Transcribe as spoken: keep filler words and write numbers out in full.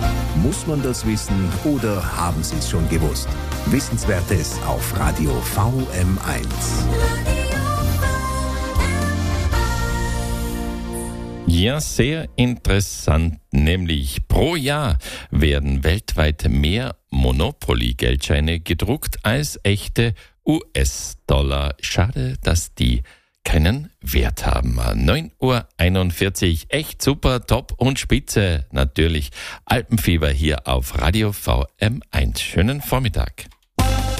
Muss man das wissen oder haben Sie es schon gewusst? Wissenswertes auf Radio V M eins. Ja, sehr interessant. Nämlich pro Jahr werden weltweit mehr Monopoly-Geldscheine gedruckt als echte U S-Dollar. Schade, dass die keinen Wert haben. neun Uhr einundvierzig, echt super, top und spitze. Natürlich Alpenfieber hier auf Radio V M eins. Schönen Vormittag.